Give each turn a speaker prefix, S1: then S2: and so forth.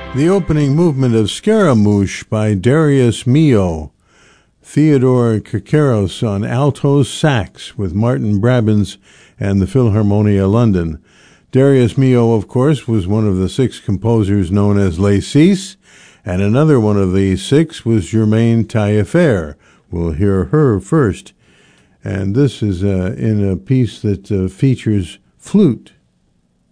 S1: The opening movement of Scaramouche by Darius Milhaud. Theodore Kakeros on alto sax with Martin Brabants and the Philharmonia London. Darius Milhaud, of course, was one of the 6 composers known as Les Six, and another one of the 6 was Germaine Taillefer. We'll hear her first. And this is in a piece that features flute.